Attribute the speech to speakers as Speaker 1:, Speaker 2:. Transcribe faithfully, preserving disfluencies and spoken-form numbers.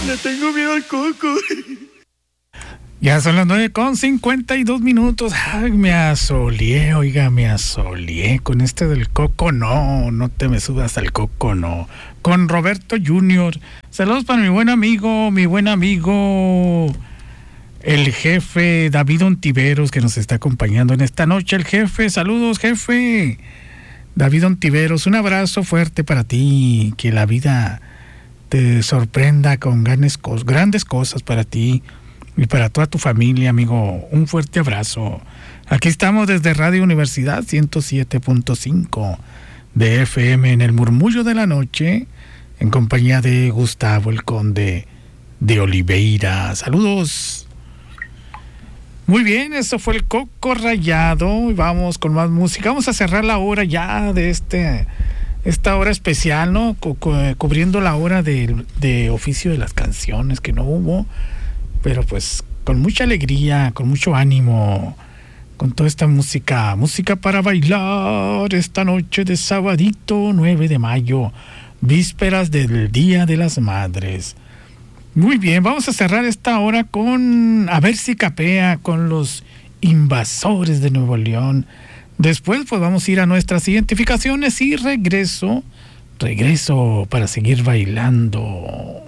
Speaker 1: Le tengo miedo al coco.
Speaker 2: Ya son las nueve con cincuenta y dos minutos. Ay, me asoleé, oiga, me asoleé. Con este del coco, no, no te me subas al coco, no. Con Roberto junior Saludos para mi buen amigo, mi buen amigo, el jefe David Ontiveros, que nos está acompañando en esta noche. El jefe, saludos, jefe. David Ontiveros, un abrazo fuerte para ti. Que la vida te sorprenda con grandes, cos- grandes cosas para ti y para toda tu familia, amigo. Un fuerte abrazo. Aquí estamos desde Radio Universidad ciento siete punto cinco de F M en el murmullo de la noche, en compañía de Gustavo el Conde de Oliveira. Saludos. Muy bien, eso fue el Coco Rayado. Vamos con más música. Vamos a cerrar la hora ya de este esta hora especial, ¿no? cu- cu- cubriendo la hora de, de oficio de las canciones que no hubo, pero pues con mucha alegría, con mucho ánimo, con toda esta música, música para bailar esta noche de sabadito nueve de mayo, vísperas del Día de las Madres. Muy bien, vamos a cerrar esta hora con A ver si capea, con los Invasores de Nuevo León. Después pues vamos a ir a nuestras identificaciones y regreso, regreso para seguir bailando.